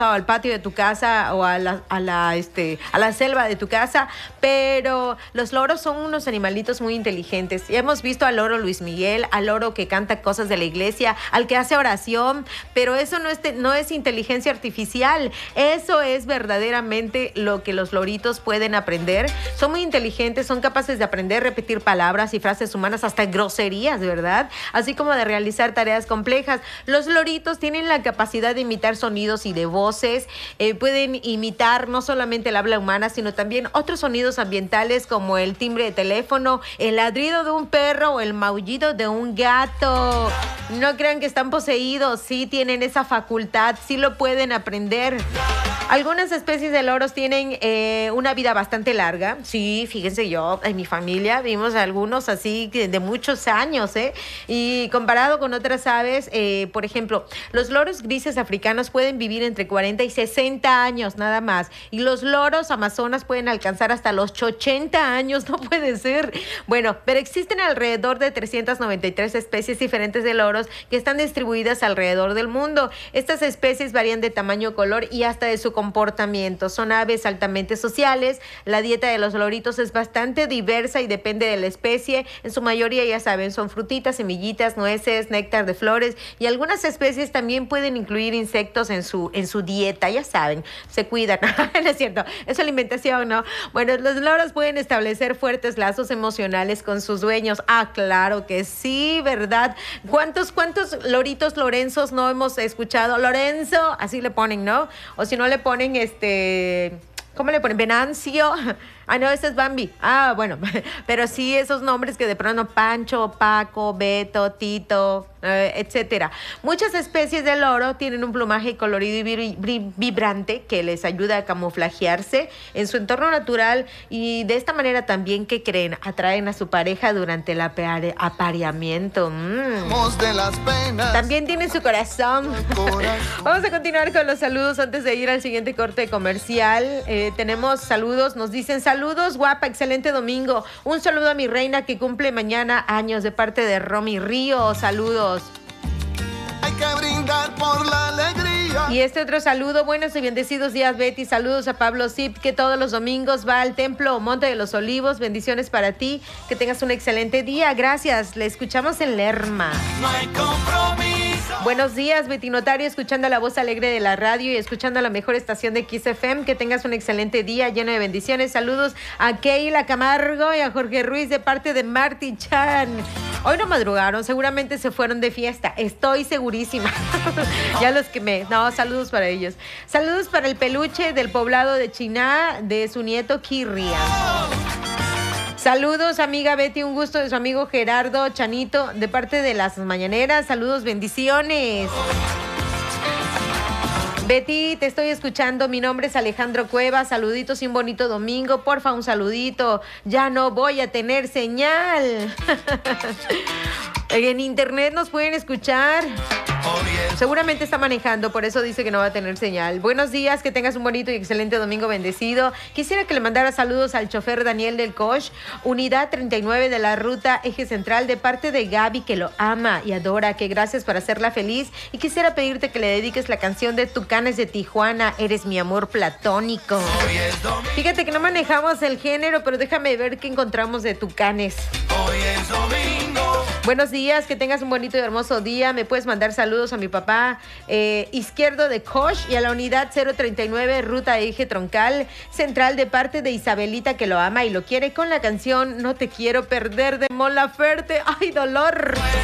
al patio de tu casa o a la selva de tu casa, pero los loros son unos animalitos muy inteligentes. Y hemos visto al loro Luis Miguel, al loro que canta cosas de la iglesia, al que hace oración, pero eso no es inteligencia artificial, eso es verdaderamente lo que los loritos pueden aprender. Son muy inteligentes, son capaces de aprender, repetir palabras y frases humanas, hasta groserías, ¿verdad? Así como de realizar tareas complejas. Los loritos tienen la capacidad de imitar sonidos y de voz. Pueden imitar no solamente el habla humana, sino también otros sonidos ambientales como el timbre de teléfono, el ladrido de un perro o el maullido de un gato. No crean que están poseídos, sí tienen esa facultad, sí lo pueden aprender. Algunas especies de loros tienen una vida bastante larga. Sí, fíjense, yo en mi familia vimos algunos así de muchos años, y comparado con otras aves, por ejemplo, los loros grises africanos pueden vivir entre 40 y 60 años nada más. Y los loros amazonas pueden alcanzar hasta los 80 años. No puede ser. Bueno, pero existen alrededor de 393 especies diferentes de loros que están distribuidas alrededor del mundo. Estas especies varían de tamaño, color y hasta de su comportamiento. Son aves altamente sociales. La dieta de los loritos es bastante diversa y depende de la especie. En su mayoría, ya saben, son frutitas, semillitas, nueces, néctar de flores, y algunas especies también pueden incluir insectos en su dieta, ya saben, se cuidan. No es cierto, es su alimentación, ¿no? Bueno, los loros pueden establecer fuertes lazos emocionales con sus dueños. Ah, claro que sí, ¿verdad? ¿Cuántos loritos Lorenzos no hemos escuchado? Lorenzo, así le ponen, ¿no? O si no le ponen ¿cómo le ponen? Venancio. Ah, no, ese es Bambi. Ah, bueno, pero sí esos nombres que de pronto Pancho, Paco, Beto, Tito, etcétera. Muchas especies de loro tienen un plumaje colorido y vibrante que les ayuda a camuflajearse en su entorno natural, y de esta manera también, ¿qué creen? Atraen a su pareja durante el apareamiento. De las penas. También tienen su corazón. Vamos a continuar con los saludos antes de ir al siguiente corte comercial. Tenemos saludos, nos dicen: saludos, guapa, excelente domingo. Un saludo a mi reina que cumple mañana años, de parte de Romy Río. Saludos. Hay que brindar por la alegría. Y este otro saludo: buenos y bendecidos días, Betty. Saludos a Pablo Zip, que todos los domingos va al templo Monte de los Olivos. Bendiciones para ti, que tengas un excelente día. Gracias, le escuchamos en Lerma. No hay compromiso. Buenos días, Betty Notario, escuchando la voz alegre de la radio y escuchando la mejor estación de Kiss FM. Que tengas un excelente día lleno de bendiciones. Saludos a Keila Camargo y a Jorge Ruiz, de parte de Marty Chan. Hoy no madrugaron, seguramente se fueron de fiesta, estoy segurísima. Ya los que no, saludos para ellos. Saludos para el peluche del poblado de Chiná, de su nieto Kirria. Saludos, amiga Betty, un gusto, de su amigo Gerardo Chanito, de parte de las mañaneras. Saludos, bendiciones. Betty, te estoy escuchando. Mi nombre es Alejandro Cuevas. Saluditos y un bonito domingo. Porfa, un saludito. Ya no voy a tener señal. En internet nos pueden escuchar. Seguramente está manejando, por eso dice que no va a tener señal. Buenos días, que tengas un bonito y excelente domingo bendecido. Quisiera que le mandara saludos al chofer Daniel del Coch, unidad 39 de la ruta Eje Central, de parte de Gaby, que lo ama y adora, que gracias por hacerla feliz. Y quisiera pedirte que le dediques la canción de Tucanes de Tijuana, Eres mi amor platónico. Fíjate que no manejamos el género, pero déjame ver qué encontramos de Tucanes. Hoy es domingo. Buenos días, que tengas un bonito y hermoso día. Me puedes mandar saludos a mi papá izquierdo de Coach y a la unidad 039 ruta Eje Troncal Central, de parte de Isabelita, que lo ama y lo quiere, con la canción No te quiero perder de Mon Laferte. ¡Ay, dolor!